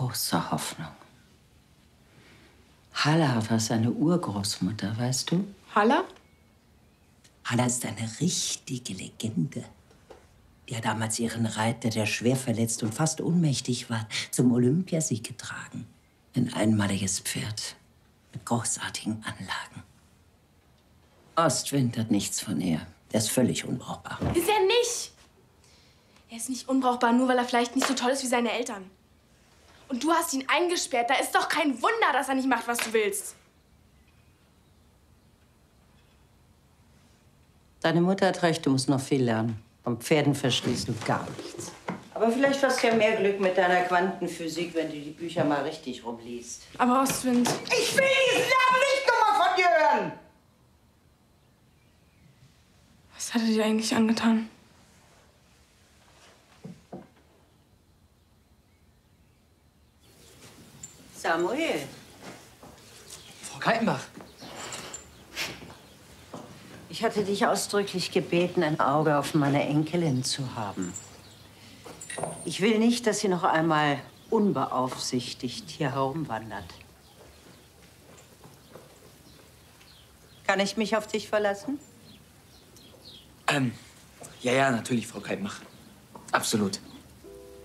große Hoffnung. Halla war seine Urgroßmutter, weißt du? Halla? Halla ist eine richtige Legende. Die hat damals ihren Reiter, der schwer verletzt und fast ohnmächtig war, zum Olympiasieg getragen. Ein einmaliges Pferd mit großartigen Anlagen. Ostwind hat nichts von ihr. Er ist völlig unbrauchbar. Ist er nicht! Er ist nicht unbrauchbar, nur weil er vielleicht nicht so toll ist wie seine Eltern. Und du hast ihn eingesperrt. Da ist doch kein Wunder, dass er nicht macht, was du willst. Deine Mutter hat recht, du musst noch viel lernen. Vom Pferden verstehst du gar nichts. Aber vielleicht hast du ja mehr Glück mit deiner Quantenphysik, wenn du die Bücher mal richtig rumliest. Aber Ostwind... Ich will diesen Namen nicht nochmal von dir hören! Was hat er dir eigentlich angetan? Samuel. Frau Kaltenbach. Ich hatte dich ausdrücklich gebeten, ein Auge auf meine Enkelin zu haben. Ich will nicht, dass sie noch einmal unbeaufsichtigt hier herumwandert. Kann ich mich auf dich verlassen? Ja, natürlich, Frau Kaltenbach. Absolut.